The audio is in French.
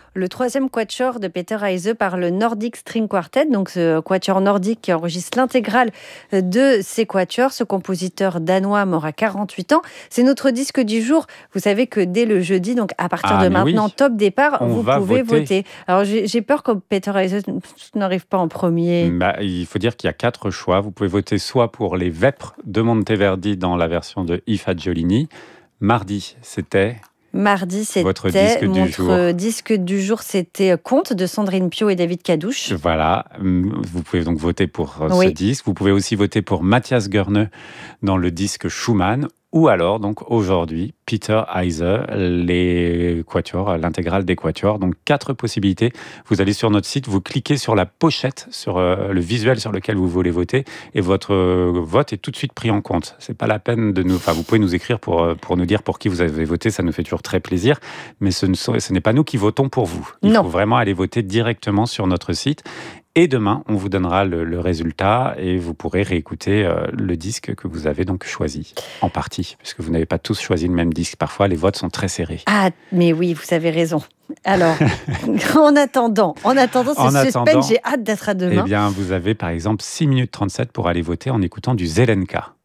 le troisième quatuor de Peter Heise par le Nordic String Quartet, donc ce quatuor nordique qui enregistre l'intégrale de ses quatuors. Ce compositeur danois mort à 48 ans. C'est notre disque du jour. Vous savez que dès le jeudi, donc à partir de mais maintenant, oui, top départ, on vous va pouvez voter. voter. Alors j'ai peur que Peter Heise n'arrive pas en premier. Il faut dire qu'il y a 4 choix. Vous pouvez voter soit pour les Vêpres de Monteverdi dans la version de I Fagiolini. Mardi, c'était Mardi, votre c'était disque du jour. notre disque du jour, c'était Conte de Sandrine Pio et David Cadouche. Voilà, vous pouvez donc voter pour ce Oui. disque. Vous pouvez aussi voter pour Matthias Goerne dans le disque Schumann. Ou alors, donc aujourd'hui, Peter Heise, les quatuors, l'intégrale des quatuors. Donc 4 possibilités. Vous allez sur notre site, vous cliquez sur la pochette, sur le visuel sur lequel vous voulez voter, et votre vote est tout de suite pris en compte. C'est pas la peine de nous. Enfin, vous pouvez nous écrire pour nous dire pour qui vous avez voté. Ça nous fait toujours très plaisir. Mais ce n'est pas nous qui votons pour vous. Il faut vraiment aller voter directement sur notre site. Et demain, on vous donnera le résultat et vous pourrez réécouter le disque que vous avez donc choisi, en partie, puisque vous n'avez pas tous choisi le même disque. Parfois, les votes sont très serrés. Ah, mais oui, vous avez raison. Alors, en attendant ce suspense, j'ai hâte d'être à demain. Eh bien, vous avez par exemple 6 minutes 37 pour aller voter en écoutant du Zelenka.